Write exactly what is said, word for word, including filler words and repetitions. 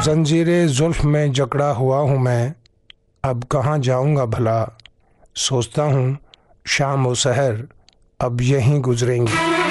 जंजीरे जुल्फ में जकड़ा हुआ हूँ मैं, अब कहाँ जाऊँगा भला। सोचता हूँ शाम व सहर अब यहीं गुजरेंगी।